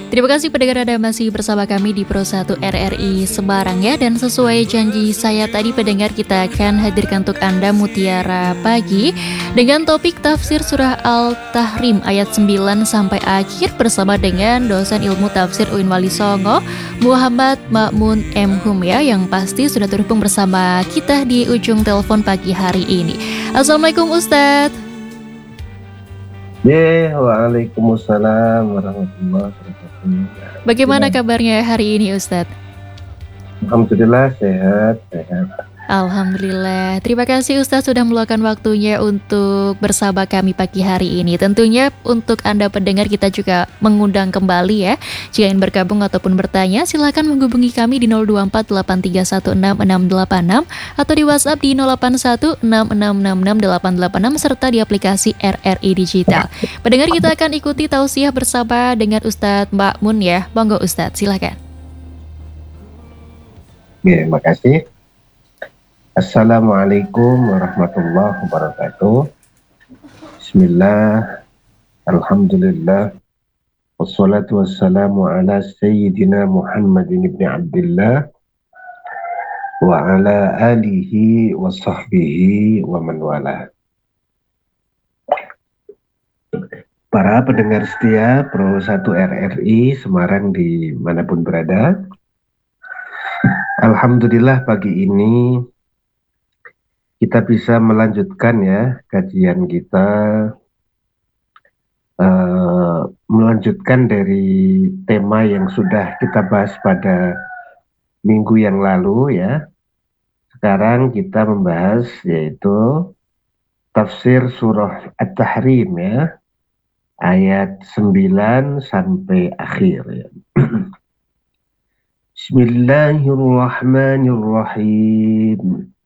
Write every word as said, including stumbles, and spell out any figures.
Terima kasih pendengar Anda masih bersama kami di Pro satu R R I Semarang ya. Dan sesuai janji saya tadi pendengar, kita akan hadirkan untuk Anda Mutiara Pagi dengan topik tafsir surah Al-Tahrim ayat sembilan sampai akhir bersama dengan dosen ilmu tafsir U I N Wali Songo Muhammad Ma'mun M. Hum ya, yang pasti sudah terhubung bersama kita di ujung telepon pagi hari ini. Assalamualaikum Ustadz. Ya, waalaikumsalam warahmatullahi wabarakatuh. Bagaimana kabarnya hari ini Ustadz? Alhamdulillah sehat, sehat. Alhamdulillah. Terima kasih Ustadz sudah meluangkan waktunya untuk bersama kami pagi hari ini. Tentunya untuk Anda pendengar kita juga mengundang kembali ya. Jika ingin bergabung ataupun bertanya, silakan menghubungi kami di nol dua empat delapan tiga satu enam enam delapan enam atau di WhatsApp di nol delapan satu enam enam enam enam delapan delapan enam serta di aplikasi R R I Digital. Pendengar, kita akan ikuti tausiah bersama dengan Ustadz Ma'mun ya. Monggo Ustadz, silakan. Ya, makasih. Assalamualaikum warahmatullahi wabarakatuh. Bismillah, alhamdulillah, wassalatu wassalamu ala sayyidina Muhammadin ibn Abdullah wa ala alihi wa sahbihi wa man wala. Para pendengar setia Pro satu R R I Semarang dimanapun berada, alhamdulillah pagi ini kita bisa melanjutkan ya kajian kita, uh, melanjutkan dari tema yang sudah kita bahas pada minggu yang lalu ya. Sekarang kita membahas yaitu tafsir surah At-Tahrim ya, ayat sembilan sampai akhir ya. Bismillahirrahmanirrahim.